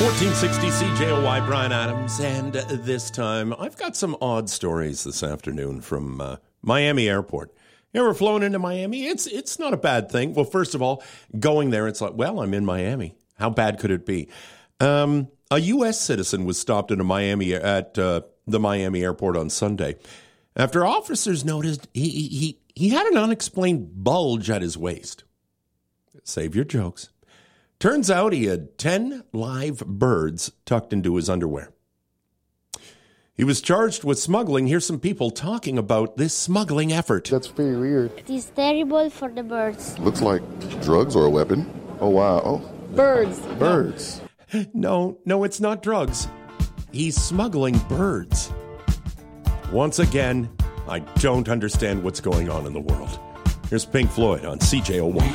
1460 CJOY, Brian Adams, and this time I've got some odd stories this afternoon from Miami Airport. You ever flown into Miami? It's not a bad thing. Well, first of all, going there, it's like, well, I'm in Miami. How bad could it be? A U.S. citizen was stopped at the Miami airport on Sunday after officers noticed he had an unexplained bulge at his waist. Save your jokes. Turns out he had 10 live birds tucked into his underwear. He was charged with smuggling. Here's some people talking about this smuggling effort. That's very weird. It is terrible for the birds. Looks like drugs or a weapon. Oh, wow. Oh. Birds. Birds. No, it's not drugs. He's smuggling birds. Once again, I don't understand what's going on in the world. Here's Pink Floyd on CJOY.